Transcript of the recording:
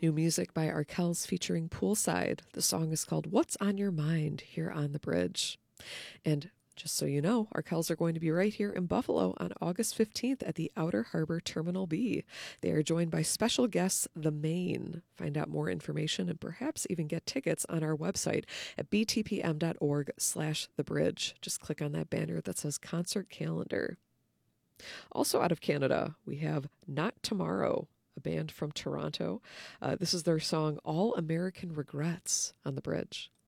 New music by Arkells featuring Poolside. The song is called What's on Your Mind here on The Bridge. And just so you know, Arkells are going to be right here in Buffalo on August 15th at the Outer Harbor Terminal B. They are joined by special guests, The Maine. Find out more information and perhaps even get tickets on our website at btpm.org/thebridge. Just click on that banner that says concert calendar. Also out of Canada, we have Not Tomorrow, a band from Toronto. This is their song All American Regrets on The Bridge.